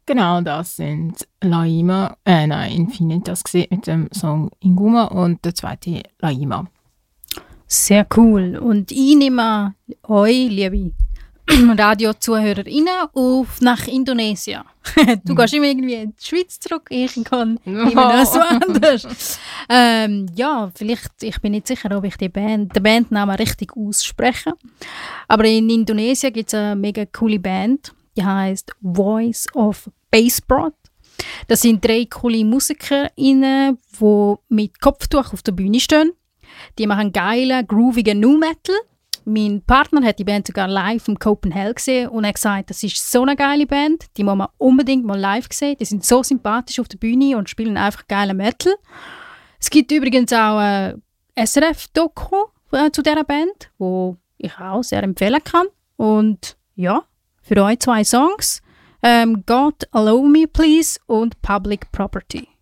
Genau, das sind Laima, Infinitas gewesen, mit dem Song Inguma und der zweite Laima. Sehr cool. Und ich nehme euch, liebe Radio-ZuhörerInnen, nach Indonesien. Du gehst immer irgendwie in die Schweiz zurück, ich kann immer so anders. Vielleicht, ich bin nicht sicher, ob ich den Bandnamen richtig ausspreche. Aber in Indonesien gibt es eine mega coole Band, die heißt Voice of Bassbrot. Das sind 3 coole MusikerInnen, die mit Kopftuch auf der Bühne stehen. Die machen geilen, groovigen Nu Metal. Mein Partner hat die Band sogar live im Copenhagen gesehen und hat gesagt, das ist so eine geile Band, die muss man unbedingt mal live sehen. Die sind so sympathisch auf der Bühne und spielen einfach geilen Metal. Es gibt übrigens auch ein SRF-Doku zu dieser Band, wo ich auch sehr empfehlen kann. Und ja, für euch 2 Songs, God Allow Me Please und Public Property.